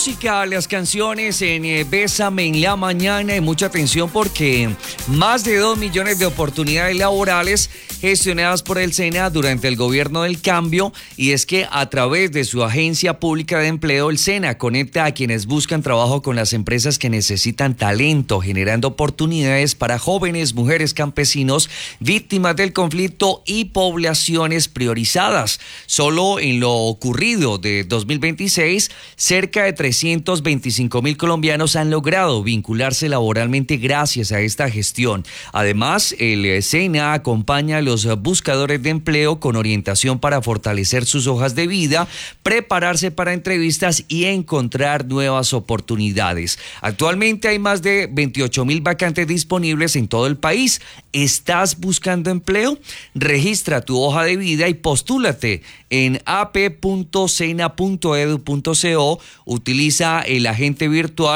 música, las canciones en Bésame en la Mañana y mucha atención porque más de 2 millones de oportunidades laborales gestionadas por el SENA durante el gobierno del cambio, y es que a través de su agencia pública de empleo, el SENA conecta a quienes buscan trabajo con las empresas que necesitan talento, generando oportunidades para jóvenes, mujeres, campesinos, víctimas del conflicto y poblaciones priorizadas. Solo en lo ocurrido de 2026, cerca de 325,000 colombianos han logrado vincularse laboralmente gracias a esta gestión. Además, el SENA acompaña a los buscadores de empleo con orientación para fortalecer sus hojas de vida, prepararse para entrevistas y encontrar nuevas oportunidades. Actualmente hay más de 28,000 vacantes disponibles en todo el país. ¿Estás buscando empleo? Registra tu hoja de vida y postúlate en ap.sena.edu.co. Utiliza el agente virtual